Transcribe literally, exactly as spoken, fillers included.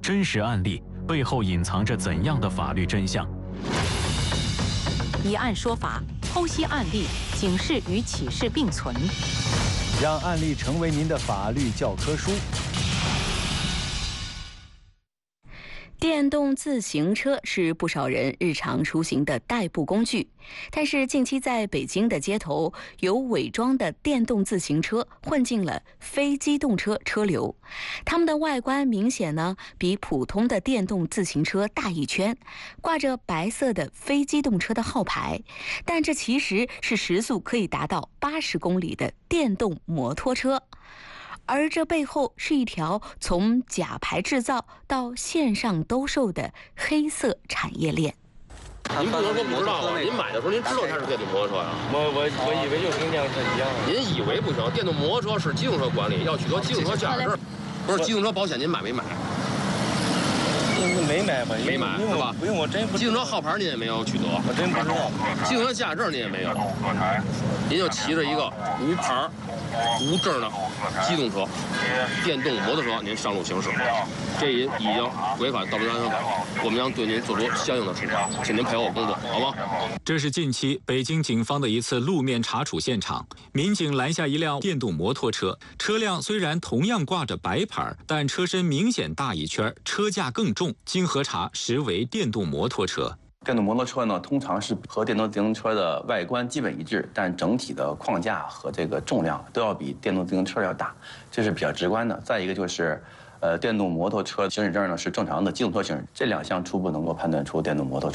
真实案例背后隐藏着怎样的法律真相？ 以案说法，剖析案例，警示与启示并存， 让案例成为您的法律教科书。 电动自行车是不少人日常出行的代步工具，但是近期在北京的街头，有伪装的电动自行车混进了非机动车车流，它们的外观明显呢比普通的电动自行车大一圈，挂着白色的非机动车的号牌，但这其实是时速可以达到八十公里的电动摩托车。而这背后是一条从假牌制造到线上兜售的黑色产业链。 您不能说不知道啊！您买的时候您知道它是电动摩托车呀？ 我我我以为就跟电动车一样。 您以为不行？电动摩托车是机动车管理，要取得机动车驾驶证。不是机动车保险您买没买？ 没买吧？ 没买是吧？ 不用，我真不。 机动车号牌您也没有取得， 我真不知道。 机动车驾驶证您也没有，您就骑着一个无牌、无证的机动车、电动摩托车，您上路行驶，这已已经违反道路安全法，我们将对您做出相应的处罚，请您配合我工作，好吗？ 这是近期北京警方的一次路面查处现场，民警拦下一辆电动摩托车，车辆虽然同样挂着白牌，但车身明显大一圈，车架更重，经核查实为电动摩托车。 电动摩托车呢，通常是和电动自行车的外观基本一致，但整体的框架和这个重量都要比电动自行车要大，这是比较直观的。再一个就是，呃，电动摩托车行驶证呢是正常的机动车行驶，这两项初步能够判断出电动摩托车。